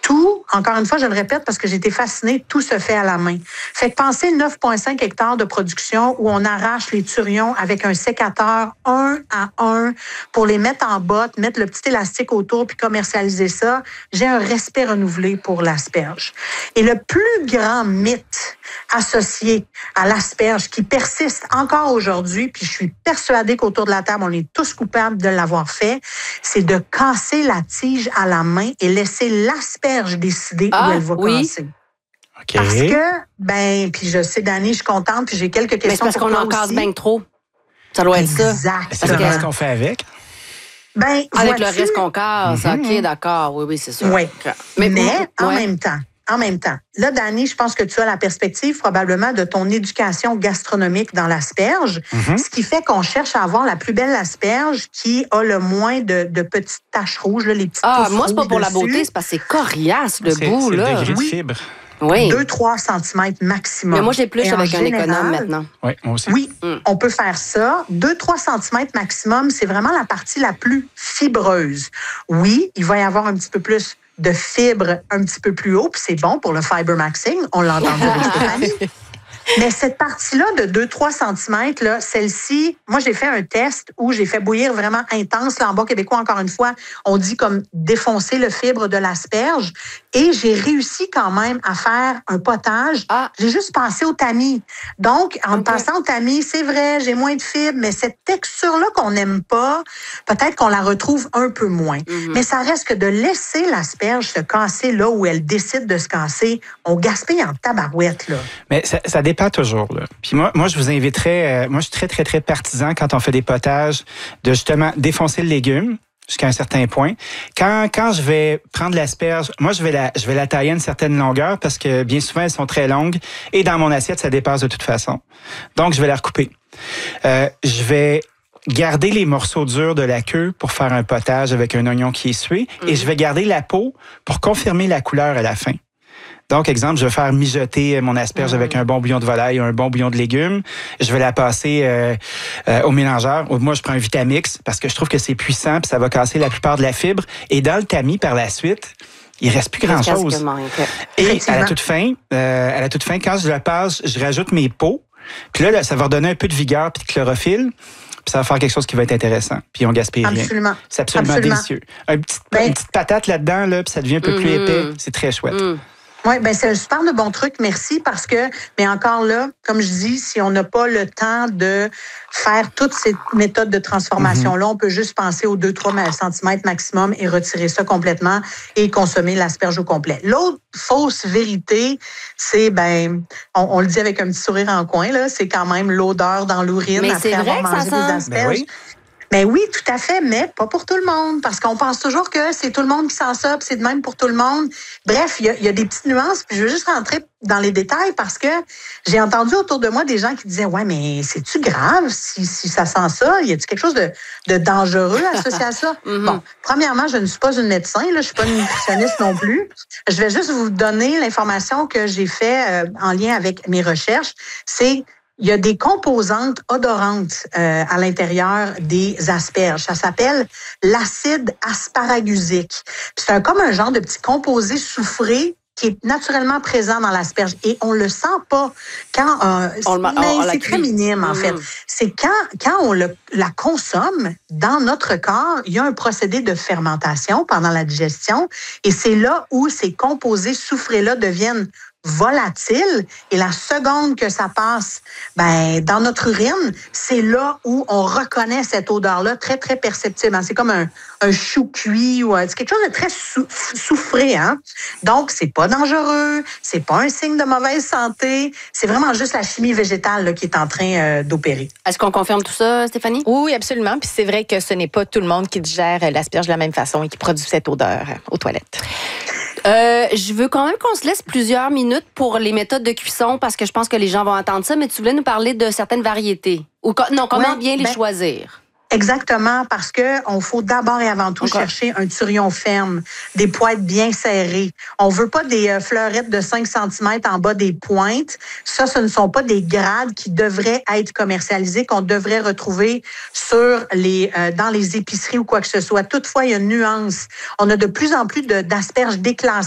Tout, encore une fois, je le répète parce que j'ai été fascinée, tout se fait à la main. Fait que pensez 9,5 hectares de production où on arrache les turions avec un sécateur un à un pour les mettre en botte, mettre le petit élastique autour puis commercialiser ça. J'ai un respect renouvelé pour l'asperge. Et le plus grand mythe associé à l'asperge qui persiste encore aujourd'hui, puis je suis persuadée qu'autour de la table, on est tous coupables de l'avoir fait, c'est de casser la tige à la main et laisser l'asperge décider où elle va casser. Okay. Parce que, puis je sais, Dani, je suis contente, puis j'ai quelques questions. Mais c'est parce qu'on en casse bien trop. Ça doit être ça. Exactement. C'est ce qu'on fait avec. Avec le reste qu'on casse. OK, d'accord. Oui, c'est ça. Oui. Mais en même temps, là, Dani, je pense que tu as la perspective probablement de ton éducation gastronomique dans l'asperge, ce qui fait qu'on cherche à avoir la plus belle asperge qui a le moins de petites taches rouges, là, les petites pousses moi, c'est pas rouges pour la dessus. beauté, c'est parce que c'est coriace, le bout. C'est là. le degré de fibre. Oui. 2-3 cm maximum. Mais moi, j'ai plus avec un économe maintenant. Oui, moi aussi. Oui, on peut faire ça. 2-3 cm maximum, c'est vraiment la partie la plus fibreuse. Oui, il va y avoir un petit peu plus de fibres un petit peu plus haut, puis c'est bon pour le fiber maxing. On l'a entendu avec Stéphanie. Mais cette partie-là de 2-3 cm, là, celle-ci, moi, j'ai fait un test où j'ai fait bouillir vraiment intense. Là, en bas québécois, encore une fois, on dit comme défoncer le fibre de l'asperge. Et j'ai réussi quand même à faire un potage. J'ai juste passé au tamis. Donc, en passant au tamis, c'est vrai, j'ai moins de fibres, mais cette texture-là qu'on n'aime pas, peut-être qu'on la retrouve un peu moins. Mais ça reste que de laisser l'asperge se casser là où elle décide de se casser, on gaspille en tabarouette, là. Mais ça dépend toujours, là. Puis moi, je vous inviterais, moi, je suis très, très, très partisan quand on fait des potages de justement défoncer le légume jusqu'à un certain point. Quand je vais prendre l'asperge, moi, je vais la tailler à une certaine longueur parce que bien souvent, elles sont très longues et dans mon assiette, ça dépasse de toute façon. Donc, je vais la recouper. Je vais garder les morceaux durs de la queue pour faire un potage avec un oignon qui est sué et je vais garder la peau pour confirmer la couleur à la fin. Donc, exemple, je vais faire mijoter mon asperge avec un bon bouillon de volaille ou un bon bouillon de légumes. Je vais la passer au mélangeur. Moi, je prends un Vitamix parce que je trouve que c'est puissant puis ça va casser la plupart de la fibre. Et dans le tamis, par la suite, il reste plus grand-chose. Et à la toute fin, quand je la passe, je rajoute mes peaux. Puis là, ça va redonner un peu de vigueur puis de chlorophylle. Puis ça va faire quelque chose qui va être intéressant. Puis on gaspille rien. C'est absolument délicieux. Une petite patate là-dedans, là, puis ça devient un peu plus épais. C'est très chouette. Oui, c'est un super de bon truc, merci, parce que, mais encore là, comme je dis, si on n'a pas le temps de faire toutes ces méthodes de transformation-là, on peut juste penser aux 2-3 cm maximum et retirer ça complètement et consommer l'asperge au complet. L'autre fausse vérité, c'est, on le dit avec un petit sourire en coin, là, c'est quand même l'odeur dans l'urine après avoir mangé des asperges. Ben oui, tout à fait, mais pas pour tout le monde, parce qu'on pense toujours que c'est tout le monde qui sent ça, puis c'est de même pour tout le monde. Bref, il y a des petites nuances, puis je veux juste rentrer dans les détails parce que j'ai entendu autour de moi des gens qui disaient « Ouais, mais c'est-tu grave si ça sent ça? Y a-t-il quelque chose de dangereux associé à ça? » Bon, premièrement, je ne suis pas une médecin, là, je suis pas une nutritionniste non plus. Je vais juste vous donner l'information que j'ai fait en lien avec mes recherches. Il y a des composantes odorantes à l'intérieur des asperges. Ça s'appelle l'acide asparagusique. C'est comme un genre de petit composé soufré qui est naturellement présent dans l'asperge. Et on le sent pas quand c'est très minime, en fait. C'est quand on la consomme dans notre corps, il y a un procédé de fermentation pendant la digestion. Et c'est là où ces composés soufrés-là deviennent volatile et la seconde que ça passe dans notre urine, c'est là où on reconnaît cette odeur-là très, très perceptible. C'est comme un chou cuit ou c'est quelque chose de très soufré. Donc, c'est pas dangereux, c'est pas un signe de mauvaise santé, c'est vraiment juste la chimie végétale là, qui est en train d'opérer. Est-ce qu'on confirme tout ça, Stéphanie? Oui, absolument. Puis c'est vrai que ce n'est pas tout le monde qui digère l'asperge de la même façon et qui produit cette odeur aux toilettes. Je veux quand même qu'on se laisse plusieurs minutes pour les méthodes de cuisson parce que je pense que les gens vont entendre ça, mais tu voulais nous parler de certaines variétés. Comment bien les choisir? Exactement, parce que on faut d'abord et avant tout chercher un turion ferme, des pointes bien serrées. On veut pas des fleurettes de 5 cm en bas des pointes. Ça, ce ne sont pas des grades qui devraient être commercialisés, qu'on devrait retrouver sur dans les épiceries ou quoi que ce soit. Toutefois, il y a une nuance. On a de plus en plus d'asperges déclassées